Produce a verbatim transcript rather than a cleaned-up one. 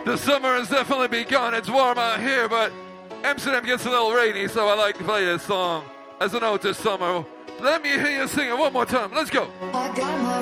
The summer has definitely begun. It's warm out here, but Amsterdam gets a little rainy, so I like to play this song as an ode to summer. Let me hear you sing it one more time. Let's go. I got my